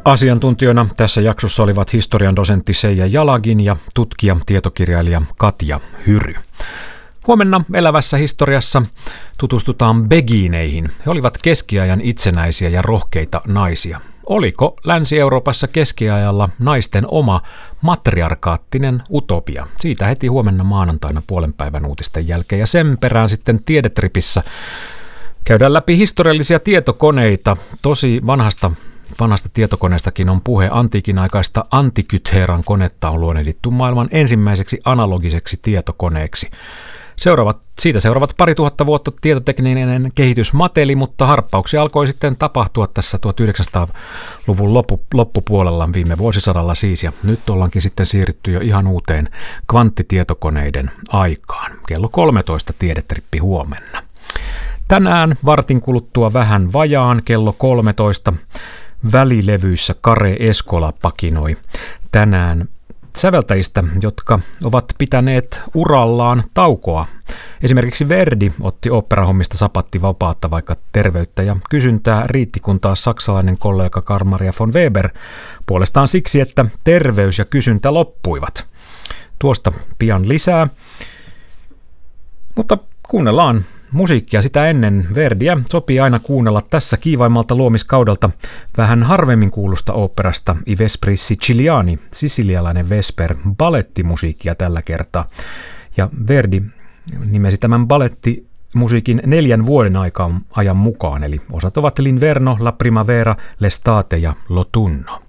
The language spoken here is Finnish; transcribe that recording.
Asiantuntijoina tässä jaksossa olivat historian dosentti Seija Jalagin ja tutkija, tietokirjailija Katja Hyry. Huomenna elävässä historiassa tutustutaan begineihin. He olivat keskiajan itsenäisiä ja rohkeita naisia. Oliko Länsi-Euroopassa keskiajalla naisten oma matriarkaattinen utopia? Siitä heti huomenna maanantaina puolen päivän uutisten jälkeen. Ja sen perään sitten Tiedetripissä käydään läpi historiallisia tietokoneita. Tosi vanhasta tietokoneestakin on puhe. Antiikin aikaista Antikytheran konetta on luonnehdittu maailman ensimmäiseksi analogiseksi tietokoneeksi. Siitä seuraavat 2000 vuotta tietotekninen kehitys mateli, mutta harppauksia alkoi sitten tapahtua tässä 1900-luvun loppupuolella viime vuosisadalla siis, ja nyt ollaankin sitten siirrytty jo ihan uuteen kvanttitietokoneiden aikaan. Kello 13 Tiedetrippi huomenna. Tänään vartin kuluttua vähän vajaan kello 13 välilevyissä Kare Eskola pakinoi tänään säveltäjistä, jotka ovat pitäneet urallaan taukoa. Esimerkiksi Verdi otti oopperahommista sapattivapaata, vaikka terveyttä ja kysyntää riitti, kun taas saksalainen kollega Carl Maria von Weber puolestaan siksi, että terveys ja kysyntä loppuivat. Tuosta pian lisää, mutta kuunnellaan musiikkia sitä ennen. Verdiä sopii aina kuunnella tässä kiivaimmalta luomiskaudelta vähän harvemmin kuulusta oopperasta I Vespri Siciliani, sisilialainen vesper, balettimusiikkia tällä kertaa. Ja Verdi nimesi tämän balettimusiikin 4 vuoden ajan mukaan, eli osat ovat L'Inverno, La Primavera, L'estate ja L'Autunno.